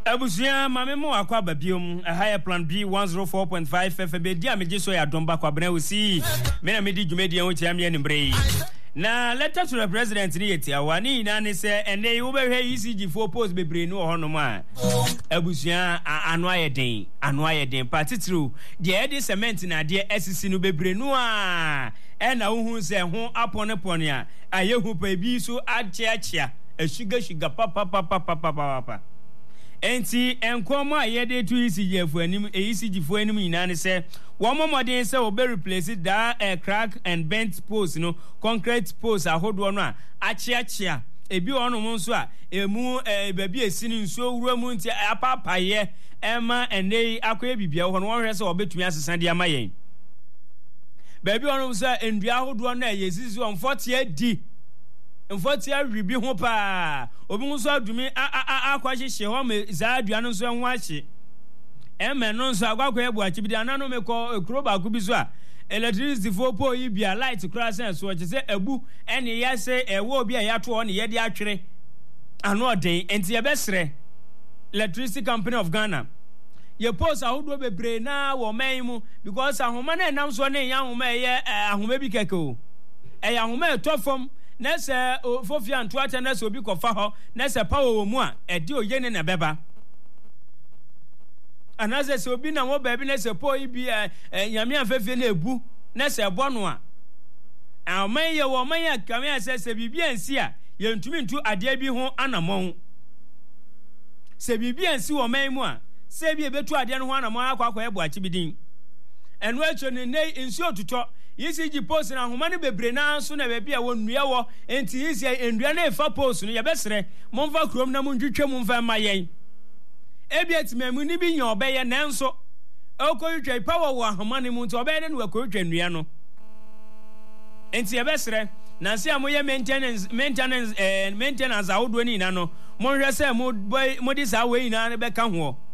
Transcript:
Abusia mame mo akwa babiom a higher plan B 104.5 FM dia meje so ya domba kwa bena usi me na medi dwumedi an chia me nimbre na letter to the president ni yetia wani na ne se ene wo behwe ECG for post bebre no ho no ma abusia anu ayeden partitru de edi cement na de SC no bebre no a ena wo hu se ho apone a ayehu pa bi so achiachia ashiga papa enti enkomo ayede to ECG fo anim ECG fo anim nyina ne se wo momodin se wo be replace that crack and bent post no concrete post ahodo no a achiachia ebi ono mo nso a emu babi esini nso wura mu nti apapaye ema enei akoye bibia ho no hwe se wo betumi asesa de amayen babi ono nso endua ahodo no ayesizi on 40 di mfoti awibi ho pa obi nso adumi akwahye ho me za adua no nso enho ahye eme no nso agwakwa ebu achi bi anano mekọ ekuro ba ku bi so a electricity fo po yi bia light kura sense so che ebu ene ya se ewo obi a ya to ho ne ye de atwere ano oden enti ye besre Electricity Company of Ghana ye post ahodo bebre na wo man mu because ahoma na enam so na yan ahoma ye ahoma bi keke o ahoma etofom na se ofofia ntoacha na se obi kofa ho na se power wo mu a edi oye ne na beba anaze se obi na wo baabi na se po ibi nyame afefie na ebu na se bono a aman ye wo man ya kame se bibi ansi a ye ntumi ntu ade bi ho anamon se bibi ansi wo man mu a se bi ebetu ade no ho anamon akwa ebu achi bidin eno echo ne nei nsi otuto ECG post na homa ne bebre na so na baabi a wonnua wo enti isi endua na efa post no ye besere momfa krom na mondwetwe momfa mayen ebiatimemu ni bi nya obeye nanso okoyitwa power wo homa ne mu nti obeye ne no akoyitwa nnua no enti ye besere na se amoye maintenance ahodo ni na no monhwe se mo di sa we ina ne beka ho